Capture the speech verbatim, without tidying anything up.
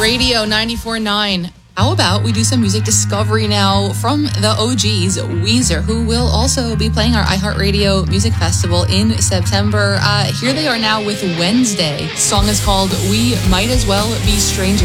Radio ninety-four point nine. How about we do some music discovery now from the O Gs, Weezer, who will also be playing our iHeartRadio Music Festival in September. Uh, here they are now with Wednesday. The song is called We Might As Well Be Strangers.